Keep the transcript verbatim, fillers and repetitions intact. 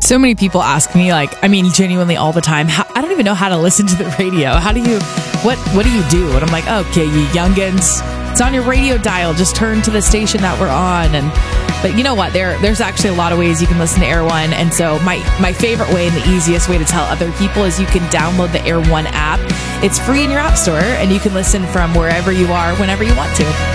So many people ask me, like, I mean, genuinely all the time, how, I don't even know how to listen to the radio. How do you, what, what do you do? And I'm like, okay, you youngins, it's on your radio dial. Just turn to the station that we're on. And, but you know what? There, there's actually a lot of ways you can listen to Air One. And so my, my favorite way and the easiest way to tell other people is you can download the Air One app. It's free in your app store and you can listen from wherever you are, whenever you want to.